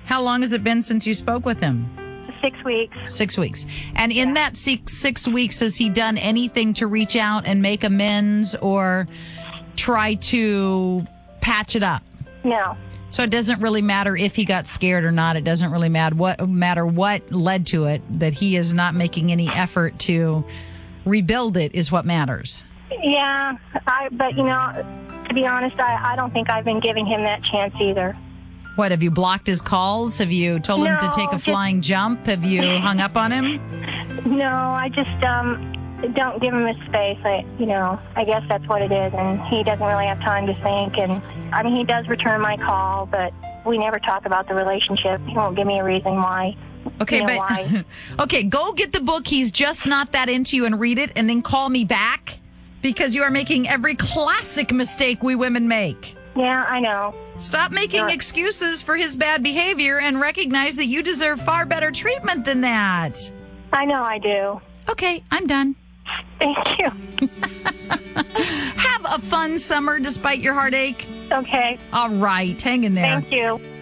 How long has it been since you spoke with him? 6 weeks. 6 weeks. And in that 6 weeks, has he done anything to reach out and make amends or try to patch it up? No. So it doesn't really matter if he got scared or not. It doesn't really matter what led to it, that he is not making any effort to rebuild it is what matters. Yeah, but to be honest, I don't think I've been giving him that chance either. What, have you blocked his calls? Have you told him to take a flying jump? Have you hung up on him? No, I just don't give him his space. I guess that's what it is, and he doesn't really have time to think. And I mean, he does return my call, but we never talk about the relationship. He won't give me a reason why. Okay, why. Okay, go get the book, He's Just Not That Into You, and read it, and then call me back, because you are making every classic mistake we women make. Yeah, I know. Stop making excuses for his bad behavior and recognize that you deserve far better treatment than that. I know I do. Okay, I'm done. Thank you. Have a fun summer despite your heartache. Okay. All right, hang in there. Thank you.